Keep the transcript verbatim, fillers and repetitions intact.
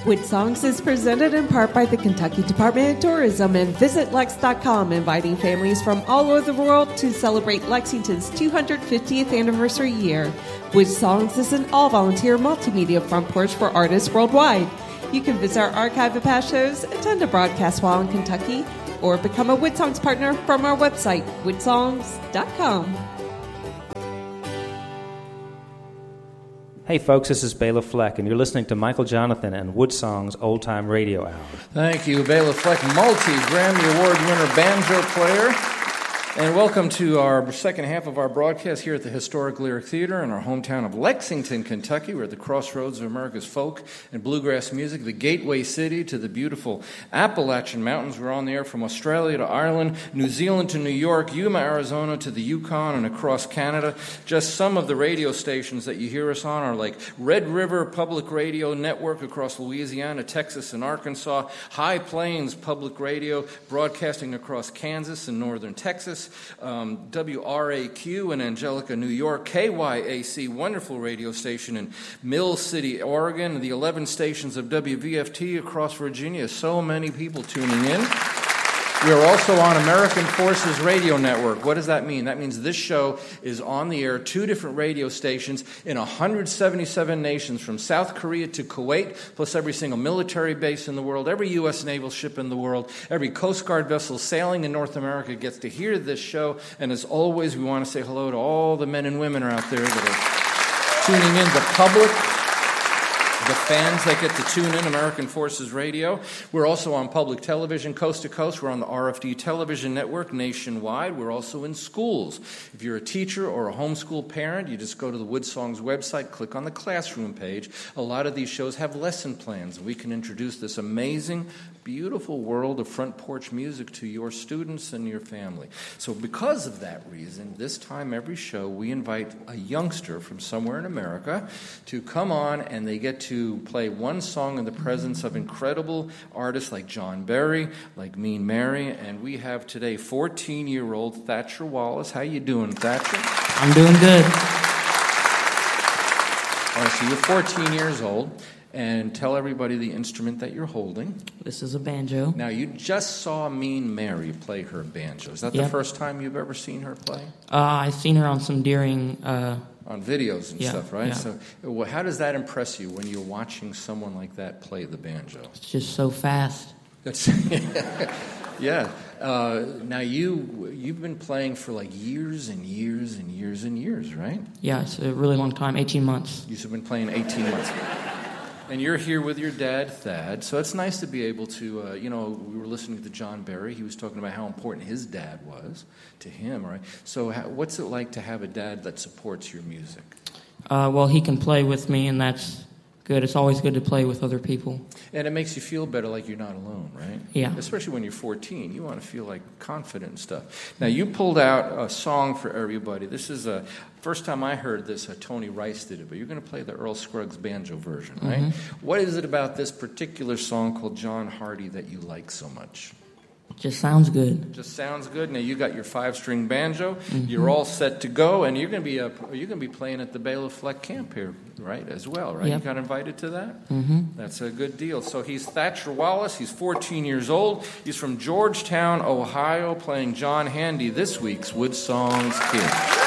Wood Songs is presented in part by the Kentucky Department of Tourism and Visit Lex dot com, inviting families from all over the world to celebrate Lexington's two hundred fiftieth anniversary year. Wood Songs is an all-volunteer multimedia front porch for artists worldwide. You can visit our archive of past shows, attend a broadcast while in Kentucky, or become a Wood Songs partner from our website, wood songs dot com. Hey folks, this is Bela Fleck, and you're listening to Michael Jonathan and Wood Songs Old Time Radio Hour. Thank you, Bela Fleck, multi-Grammy Award winner banjo player. And welcome to our second half of our broadcast here at the Historic Lyric Theater in our hometown of Lexington, Kentucky. We're at the crossroads of America's folk and bluegrass music, the gateway city to the beautiful Appalachian Mountains. We're on the air from Australia to Ireland, New Zealand to New York, Yuma, Arizona to the Yukon, and across Canada. Just some of the radio stations that you hear us on are like Red River Public Radio Network across Louisiana, Texas, and Arkansas, High Plains Public Radio broadcasting across Kansas and northern Texas, Um, W R A Q in Angelica, New York, K Y A C, wonderful radio station in Mill City, Oregon, the eleven stations of W V F T across Virginia. So many people tuning in. We are also on American Forces Radio Network. What does that mean? That means this show is on the air, two different radio stations in one hundred seventy-seven nations, from South Korea to Kuwait, plus every single military base in the world, every U S naval ship in the world, every Coast Guard vessel sailing in North America gets to hear this show. And as always, we want to say hello to all the men and women out there that are tuning in, the public, the fans that get to tune in, American Forces Radio. We're also on public television, coast to coast. We're on the R F D television network nationwide. We're also in schools. If you're a teacher or a homeschool parent, you just go to the Wood Songs website, click on the classroom page. A lot of these shows have lesson plans. We can introduce this amazing, beautiful world of front porch music to your students and your family. So because of that reason, this time every show we invite a youngster from somewhere in America to come on, and they get to to play one song in the presence of incredible artists like John Berry, like Mean Mary, and we have today fourteen-year-old Thatcher Wallace. How you doing, Thatcher? I'm doing good. All right, so you're fourteen years old, and tell everybody the instrument that you're holding. This is a banjo. Now, you just saw Mean Mary play her banjo. Is that yep. the first time you've ever seen her play? Uh, I've seen her on some Deering... Uh, on videos and yeah, stuff, right? Yeah. So well, how does that impress you when you're watching someone like that play the banjo? It's just so fast. That's yeah. Uh, now, you, you've been playing for like years and years and years and years, right? Yeah, it's a really long time, eighteen months. You've been playing eighteen months. And you're here with your dad, Thad, so it's nice to be able to, uh, you know, we were listening to John Berry. He was talking about how important his dad was to him, right? So how, what's it like to have a dad that supports your music? Uh, well, he can play with me, and that's good. It's always good to play with other people. And it makes you feel better, like you're not alone, right? Yeah. Especially when you're fourteen. You want to feel like confident and stuff. Now, you pulled out a song for everybody. This is a... First time I heard this, uh, Tony Rice did it, but you're going to play the Earl Scruggs banjo version, right? Mm-hmm. What is it about this particular song called John Hardy that you like so much? It just sounds good. It just sounds good. Now you got your five-string banjo. Mm-hmm. You're all set to go, and you're going to be uh, you're going to be playing at the Bela Fleck camp here, right? As well, right? Yep. You got invited to that. Mm-hmm. That's a good deal. So he's Thatcher Wallace. He's fourteen years old. He's from Georgetown, Ohio, playing John Handy this week's Wood Songs Kids.